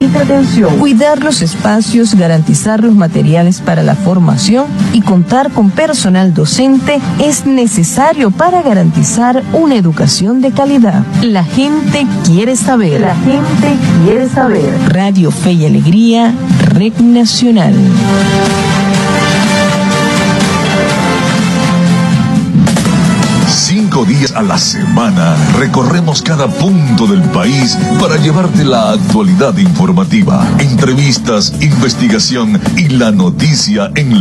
Presta atención. Cuidar los espacios, garantizar los materiales para la formación y contar con personal docente es necesario para garantizar una educación de calidad. La gente quiere saber. La gente quiere saber. Radio Fe y Alegría, Red Nacional. 5 días a la semana recorremos cada punto del país para llevarte la actualidad informativa, entrevistas, investigación y la noticia en